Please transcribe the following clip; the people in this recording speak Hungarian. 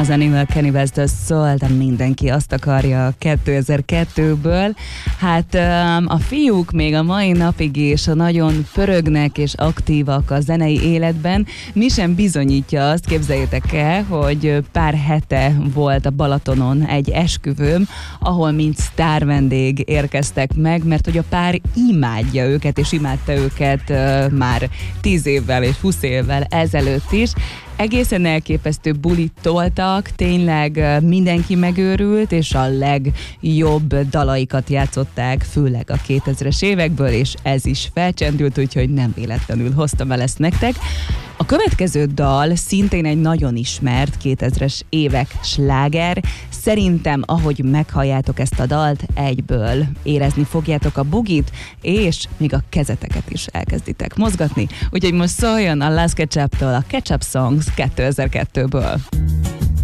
az Animal Cannibals-től szól, de mindenki azt akarja 2002-ből. Hát a fiúk még a mai napig is nagyon pörögnek és aktívak a zenei életben. Mi sem bizonyítja azt, képzeljétek el, hogy pár hete volt a Balatonon egy esküvőm, ahol mint sztár vendég érkeztek meg, mert hogy a pár imádja őket, és imádta őket már 10 évvel és 20 évvel ezelőtt is. Egészen elképesztő bulit toltak, tényleg mindenki megőrült, és a legjobb dalaikat játszották, főleg a 2000-es évekből, és ez is felcsendült, úgyhogy nem véletlenül hoztam el ezt nektek. A következő dal szintén egy nagyon ismert 2000-es évek sláger. Szerintem, ahogy meghalljátok ezt a dalt, egyből érezni fogjátok a bugit, és még a kezeteket is elkezditek mozgatni. Úgyhogy most szóljon a Last Ketchup-tól a Ketchup Songs 2002-ből.